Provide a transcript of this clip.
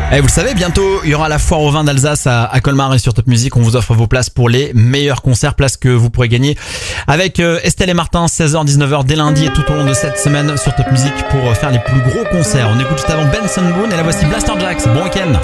Et vous le savez, bientôt il y aura la foire au vin d'Alsace à Colmar et sur Top Music. On vous offre vos places pour les meilleurs concerts, places que vous pourrez gagner avec Estelle et Martin, 16h, 19h dès lundi et tout au long de cette semaine sur Top Music pour faire les plus gros concerts. On écoute juste avant Benson Boone et la voici Blaster Jacks. Bon week-end.